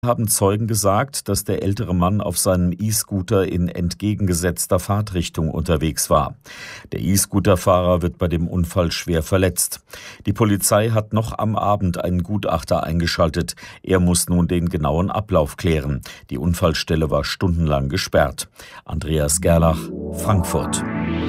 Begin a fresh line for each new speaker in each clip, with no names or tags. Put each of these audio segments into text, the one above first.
Haben Zeugen gesagt, dass der ältere Mann auf seinem E-Scooter in entgegengesetzter Fahrtrichtung unterwegs war. Der E-Scooter-Fahrer wird bei dem Unfall schwer verletzt. Die Polizei hat noch am Abend einen Gutachter eingeschaltet. Er muss nun den genauen Ablauf klären. Die Unfallstelle war stundenlang gesperrt. Andreas Gerlach, Frankfurt.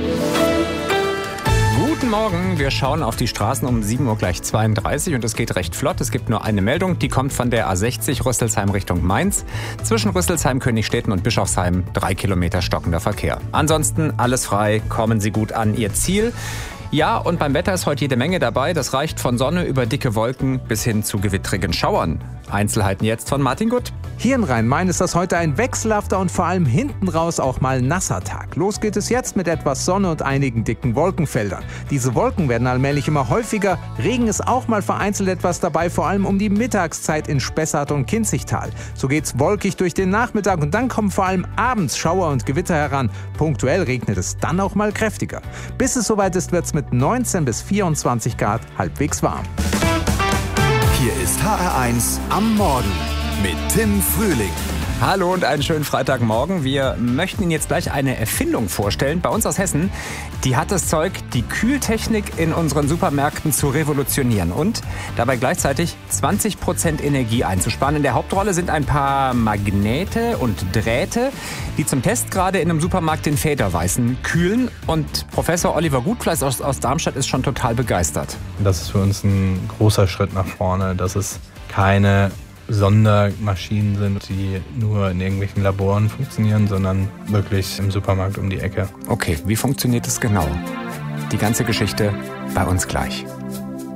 Guten Morgen, wir schauen auf die Straßen um 7:32 Uhr und es geht recht flott. Es gibt nur eine Meldung, die kommt von der A60 Rüsselsheim Richtung Mainz. Zwischen Rüsselsheim, Königstetten und Bischofsheim 3 Kilometer stockender Verkehr. Ansonsten alles frei, kommen Sie gut an Ihr Ziel. Ja, und beim Wetter ist heute jede Menge dabei. Das reicht von Sonne über dicke Wolken bis hin zu gewittrigen Schauern. Einzelheiten jetzt von Martin Gutt.
Hier in Rhein-Main ist das heute ein wechselhafter und vor allem hinten raus auch mal nasser Tag. Los geht es jetzt mit etwas Sonne und einigen dicken Wolkenfeldern. Diese Wolken werden allmählich immer häufiger. Regen ist auch mal vereinzelt etwas dabei, vor allem um die Mittagszeit in Spessart und Kinzigtal. So geht's wolkig durch den Nachmittag und dann kommen vor allem abends Schauer und Gewitter heran. Punktuell regnet es dann auch mal kräftiger. Bis es soweit ist, wird's mit 19 bis 24 Grad halbwegs warm.
Hier ist HR1 am Morgen mit Tim Frühling.
Hallo und einen schönen Freitagmorgen. Wir möchten Ihnen jetzt gleich eine Erfindung vorstellen. Bei uns aus Hessen, die hat das Zeug, die Kühltechnik in unseren Supermärkten zu revolutionieren und dabei gleichzeitig 20% Energie einzusparen. In der Hauptrolle sind ein paar Magnete und Drähte, die zum Test gerade in einem Supermarkt den Federweißen kühlen. Und Professor Oliver Gutfleiß aus Darmstadt ist schon total begeistert.
Das ist für uns ein großer Schritt nach vorne, dass es keine Sondermaschinen sind, die nur in irgendwelchen Laboren funktionieren, sondern wirklich im Supermarkt um die Ecke.
Okay, wie funktioniert es genau? Die ganze Geschichte bei uns gleich.